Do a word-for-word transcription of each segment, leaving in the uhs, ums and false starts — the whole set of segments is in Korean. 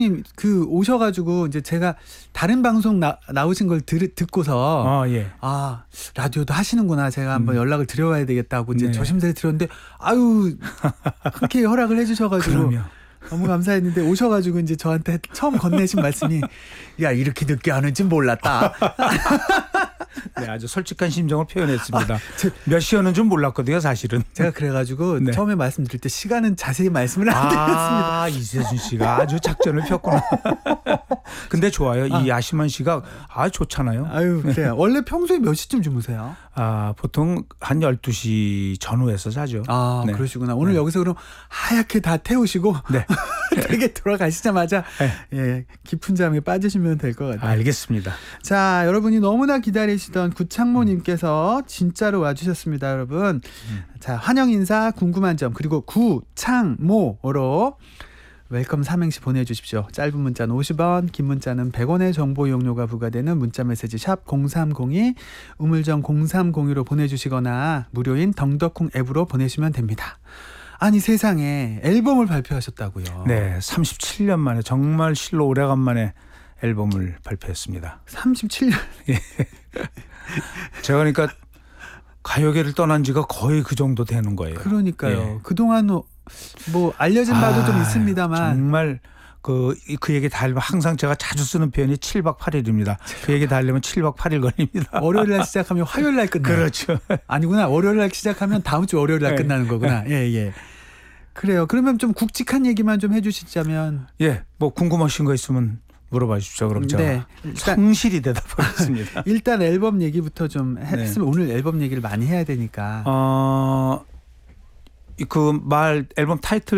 님 그 오셔가지고 이제 제가 다른 방송 나, 나오신 걸 들, 듣고서 아, 예. 아 라디오도 하시는구나 제가 한번 음. 연락을 드려봐야 되겠다고 이제 네. 조심스레 드렸는데 아유 그렇게 허락을 해주셔가지고 그럼요. 너무 감사했는데 오셔가지고 이제 저한테 처음 건네신 말씀이 야 이렇게 늦게 하는지 몰랐다. 네, 아주 솔직한 심정을 표현했습니다. 아, 제, 몇 시 오는 줄 몰랐거든요, 사실은. 제가 그래가지고 네. 처음에 말씀드릴 때 시간은 자세히 말씀을 안 드렸습니다. 아, 이세순 씨가 아주 작전을 폈구나. 근데 좋아요. 이 아. 야심한 씨가 아주 좋잖아요. 아유 그래요. 원래 평소에 몇 시쯤 주무세요? 아, 보통 한 열두 시 전후에서 자죠. 아 네. 그러시구나. 오늘 네. 여기서 그럼 하얗게 다 태우시고 네. 되게 돌아가시자마자 네. 예, 깊은 잠에 빠지시면 될 것 같아요. 알겠습니다. 자 여러분이 너무나 기다리시던 구창모님께서 진짜로 와주셨습니다. 여러분 음. 자 환영 인사 궁금한 점 그리고 구창모로 웰컴 삼행시 보내주십시오. 짧은 문자는 오십 원 긴 문자는 백 원의 정보 이용료가 부과되는 문자메시지 샵 공삼공이 우물정 공삼공이로 보내주시거나 무료인 덩더콩 앱으로 보내시면 됩니다. 아니 세상에 앨범을 발표하셨다고요. 네, 삼십칠 년 만에 정말 실로 오래간만에 앨범을 발표했습니다. 삼십칠 년. 제가 그러니까 가요계를 떠난 지가 거의 그 정도 되는 거예요. 그러니까요. 예. 그동안 뭐 알려진 바도 아, 좀 있습니다만 정말 그, 그 얘기 다 하려면 항상 제가 자주 쓰는 표현이 칠 박 팔 일입니다. 그 얘기 다 하려면 칠 박 팔 일 걸립니다. 월요일 날 시작하면 화요일 날 끝나요. 그렇죠. 아니구나. 월요일 날 시작하면 다음 주 월요일 날 네. 끝나는 거구나. 예, 예. 그래요. 그러면 좀 굵직한 얘기만 좀 해주시자면. 예, 뭐 궁금하신 거 있으면 물어봐 주십시오. 그럼 제가 네. 일단, 성실히 대답하겠습니다. 일단 앨범 얘기부터 좀 했으면 네. 오늘 앨범 얘기를 많이 해야 되니까. 어, 그 말 앨범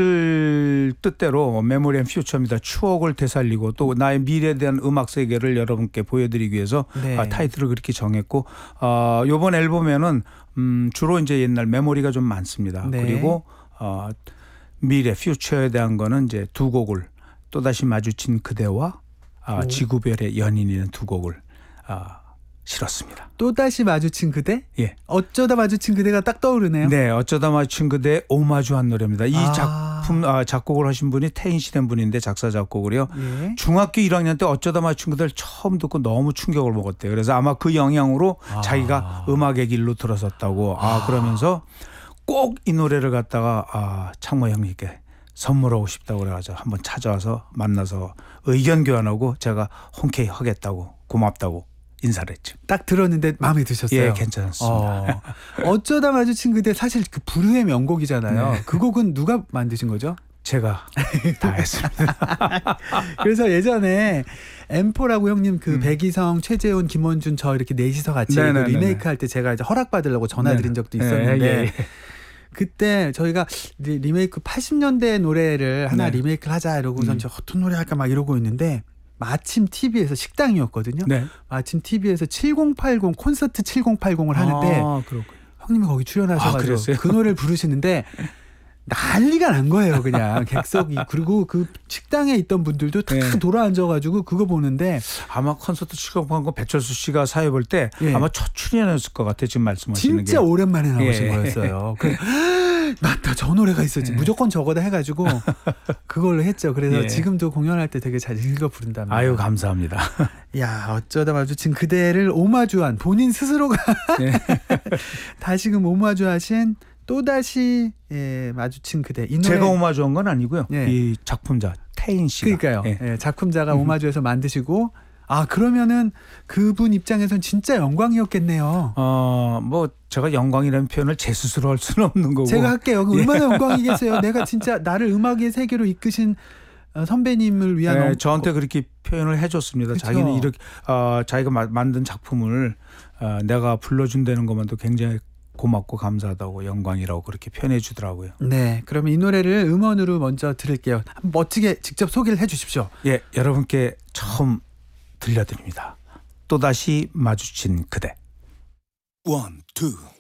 타이틀 뜻대로 메모리 앤 퓨처입니다. 추억을 되살리고 또 나의 미래에 대한 음악 세계를 여러분께 보여드리기 위해서 네. 아, 타이틀을 그렇게 정했고 어, 이번 앨범에는 음, 주로 이제 옛날 메모리가 좀 많습니다. 네. 그리고 어, 미래 퓨처에 대한 거는 이제 두 곡을 또다시 마주친 그대와 아, 지구별의 연인이라는 두 곡을 아, 실었습니다. 또다시 마주친 그대? 예. 어쩌다 마주친 그대가 딱 떠오르네요. 네, 어쩌다 마주친 그대 오마주한 노래입니다. 이 아. 작품 아, 작곡을 하신 분이 태인 씨된 분인데 작사 작곡을요. 예. 중학교 일 학년 때 어쩌다 마주친 그대를 처음 듣고 너무 충격을 먹었대요. 그래서 아마 그 영향으로 아. 자기가 음악의 길로 들어섰다고 아, 아. 그러면서 꼭 이 노래를 갖다가 아, 창모 형님께 선물하고 싶다고 그래가지고 한번 찾아와서 만나서 의견 교환하고 제가 흔쾌히 하겠다고 고맙다고 인사를 했죠. 딱 들었는데 마음에 드셨어요? 예, 괜찮았습니다. 어. 어쩌다 마주친 그대 사실 그 불후의 명곡이잖아요. 네. 그 곡은 누가 만드신 거죠? 제가 다 했습니다. 그래서 예전에 엠포라고 형님 그 음. 백이성, 최재훈, 김원준 저 이렇게 넷이서 같이 네네네네. 그 리메이크 할 때 제가 이제 허락 받으려고 전화 드린 적도 있었는데 네, 예, 예. 그때 저희가 리- 리메이크 팔십 년대 노래를 하나 네. 리메이크를 하자 이러고선 음. 저 어떤 노래 할까 막 이러고 있는데 마침 티비에서 식당이었거든요. 네. 마침 티비에서 칠공팔공 콘서트 칠공팔공을 하는데 아, 그렇군요. 형님이 거기 아, 출연하셔가지고 그랬어요? 그 노래를 부르시는데 난리가 난 거예요, 그냥 객석이. 그리고 그 식당에 있던 분들도 다 네. 돌아앉아가지고 그거 보는데 아마 콘서트 출연한 거 배철수 씨가 사회 볼 때 예. 아마 첫 출연이었을 것 같아요. 지금 말씀하시는 진짜 게. 오랜만에 나오신 예. 거였어요. 그 맞다, 저 노래가 있었지. 예. 무조건 저거다 해가지고 그걸로 했죠. 그래서 예. 지금도 공연할 때 되게 잘 읽어 부른답니다. 아유, 감사합니다. 야, 어쩌다 마주친 그대를 오마주한 본인 스스로가 네. 다시금 오마주하신 또다시 예, 마주친 그대. 이 노래 제가 오마주한 건 아니고요. 예. 이 작품자 태인 씨가. 그러니까요. 예. 예, 작품자가 오마주해서 만드시고 아 그러면은 그분 입장에선 진짜 영광이었겠네요. 어, 뭐 제가 영광이라는 표현을 제 스스로 할 수는 없는 거고. 제가 할게요. 그 예. 얼마나 영광이겠어요. 내가 진짜 나를 음악의 세계로 이끄신 어, 선배님을 위한 네, 어, 저한테 그렇게 표현을 해줬습니다. 그쵸. 자기는 이렇게 어, 자기가 마, 만든 작품을 어, 내가 불러준다는 것만도 굉장히 고맙고 감사하다고 영광이라고 그렇게 표현해 주더라고요. 네, 그러면 이 노래를 음원으로 먼저 들을게요. 한번 멋지게 직접 소개를 해주십시오. 예, 여러분께 처음 들려드립니다. 또다시 마주친 그대. One, two.